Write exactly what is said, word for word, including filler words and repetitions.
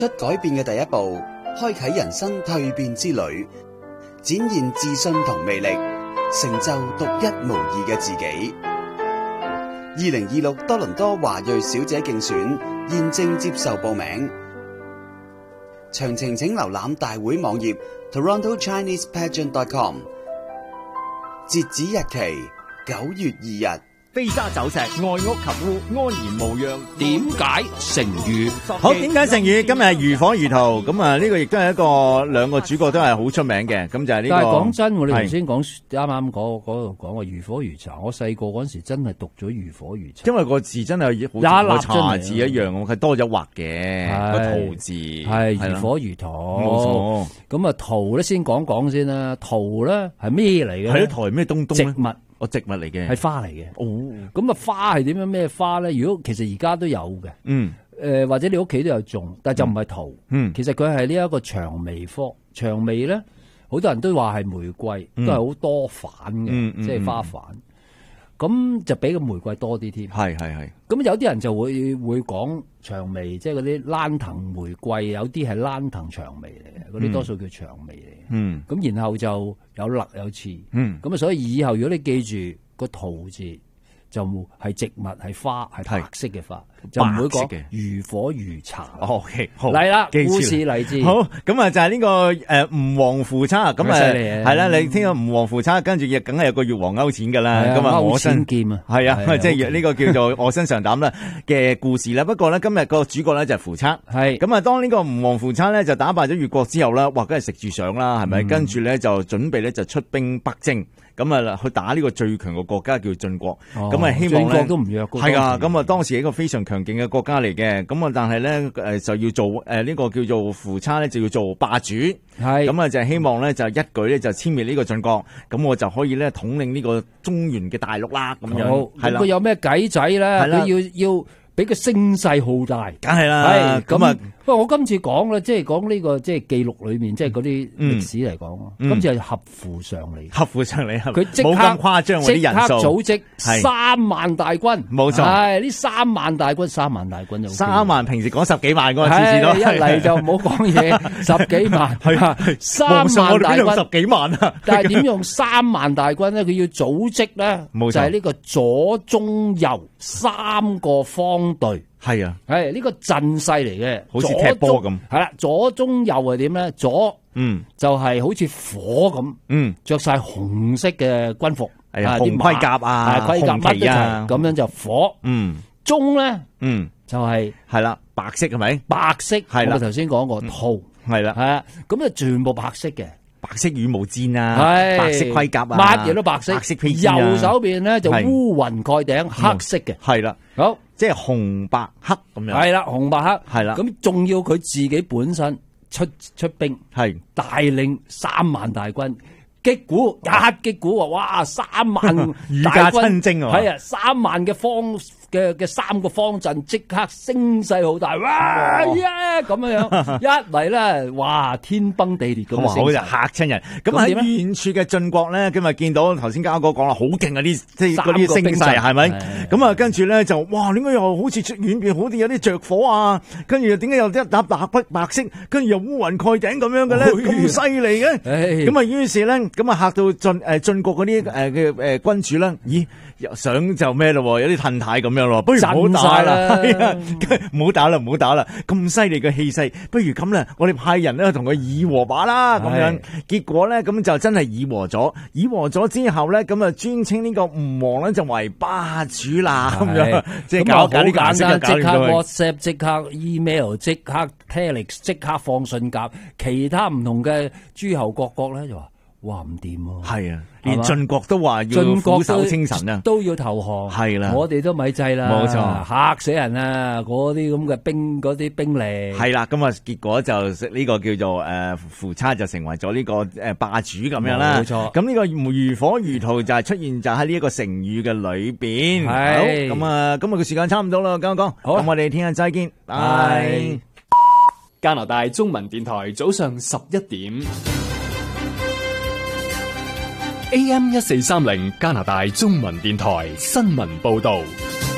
出改變嘅第一步，開啟人生蛻變之旅，展現自信同魅力，成就獨一無二嘅自己。二零二六多倫多華裔小姐競選現正接受報名，詳情請瀏覽大會網頁 toronto chinese pageant dot com， 截止日期九月二日。 飛沙走石，愛屋及烏，安然無恙。 點解成語？ 好，點解成語？今日係如火如荼，咁啊呢個亦都係一個兩個主角都係好出名嘅，咁就係呢個。 但係講真，我哋頭先講啱啱嗰嗰度講話如火如茶，我細個嗰陣時真係讀咗如火如茶， 因為個字真係好似個茶字一樣，係多咗畫嘅個荼字， 係如火如荼。 冇錯。 咁啊荼咧先講講先啦，荼咧係咩嚟嘅？ 係咯，荼係咩東東咧？ 植物。 哦，植物嚟嘅， 係花嚟嘅。 哦， 咁啊花係點樣咩花咧？如果其實而家都有嘅， 嗯， 誒、呃、或者你屋企都有種，但係就唔係荼， 嗯， 其實佢係呢一個薔薇科。薔薇咧，好多人都話係玫瑰， 嗯、 都係好多瓣嘅， 嗯嗯、 即係花瓣。咁就比個玫瑰多啲添。 係係係。 咁有啲人就會會講薔薇，即係嗰啲蘭藤玫瑰，有啲係蘭藤薔薇嚟嘅，嗰啲多數叫薔薇嚟嘅。嗯。咁然後就有肋有刺。嗯。咁啊，所以以後如果你記住個荼字，就係植物係花係白色嘅花，就唔會講如火如茶。 O K， 好嚟啦，故事嚟自好咁啊，就係呢個誒吳王夫差咁啊，係啦，你聽到吳王夫差，跟住亦梗係有個越王勾踐噶啦，咁啊我身劍啊，係啊，即係呢個叫做臥薪嘗膽啦嘅故事啦。不過咧，今日個主角咧就係夫差，係咁啊。當呢個吳王夫差咧就打敗咗越國之後啦，哇，梗係食住上啦，係咪？跟住咧就準備咧就出兵北征。咁啊，去打呢個最強嘅國家叫晉國，咁啊、哦、希望咧， 晉國都唔弱， 係啊，咁啊當時係一個非常強勁嘅國家嚟嘅，咁啊但係咧誒就要做誒呢、呃這個叫做夫差咧就要做霸主，係咁啊就係希望咧就一舉咧就殲滅呢個晉國，咁我就可以咧統領呢個中原嘅大陸啦，咁樣係啦。 佢有咩計仔咧？佢要要俾個聲勢浩大， 梗係啦。咁啊。 不過我今次講咧，即係講呢個即係記錄裏面，即係嗰啲歷史嚟講，嗯、今次係合乎常理， 合乎常理， 佢即刻冇咁誇張， 即刻人數組織三萬大軍， 冇錯， 係呢三萬大軍，三萬大軍就三萬，平時講十幾萬嗰個次次都一嚟就唔好講嘢，十幾萬係啊，三萬大軍十幾萬啊， 但係點用三萬大軍咧？佢要組織咧，就係呢個左中右三個方隊。 係啊， 係呢個陣勢嚟嘅， 好似踢波咁。係啦，左中右係點咧？左嗯就係好似火咁，嗯着晒紅色嘅軍服， 係啊，紅盔甲啊， 盔甲乜都齊，咁樣就火。嗯，中咧嗯就係係啦， 白色係咪？ 白色係啦，我頭先講過圖係啦， 係啊，咁啊全部白色嘅。 白色羽毛氈啊，白色盔甲啊， 乜嘢都白色。 白色披肩啊， 右手邊咧就烏雲蓋頂，黑色嘅。 係啦， 好， 即係紅白黑咁樣。 係啦，紅白黑係啦。咁仲要佢自己本身出出兵， 係帶領三萬大軍擊鼓，一擊鼓啊！哇，三萬御駕親征啊！ 係啊，三萬嘅方嘅嘅三個方陣即刻聲勢好大，哇耶咁樣樣一嚟咧，哇天崩地裂咁嘅聲勢， 嚇親人。咁喺遠處嘅晉國咧，今日見到頭先嘉哥講啦，好勁啊！啲即係嗰啲聲勢係咪？咁啊，跟住咧就哇，點解又好似出遠邊好似有啲着火啊？跟住又點解有一笪白白白色，跟住又烏雲蓋頂咁樣嘅咧？咁犀利嘅。咁啊，於是咧，咁啊嚇到晉誒晉國嗰啲誒嘅誒君主啦，咦？想就咩咯？有啲褪太咁樣咯，不如唔好打啦，唔好打啦，唔好打啦！咁犀利嘅氣勢，不如咁啦，我哋派人咧同佢議和把啦，咁樣。結果咧，咁就真係議和咗。議和咗之後咧，咁啊專稱呢個吳王咧就為霸主啦，咁樣即係搞搞呢個顏色，即刻 WhatsApp， 即刻 email， 即刻 Telex， 即刻放信鴿。其他唔同嘅諸侯國國咧就話。哇唔掂喎， 係啊，連晉國都話要俯首稱臣啊， 都要投降， 係啦， 我哋都咪制啦， 冇錯， 嚇死人啊！嗰啲咁嘅兵，嗰啲兵力係啦，咁啊結果就呢個叫做誒夫差就成為咗呢個誒霸主咁樣啦，冇錯。咁呢個如火如荼就係出現就喺呢一個成語嘅裏邊，係咁啊，今日嘅時間差唔多啦，講一講，好，咁我哋聽日再見，拜。 加拿大中文電台早上十一點。A M 一四三零加拿大中文電台新聞報道。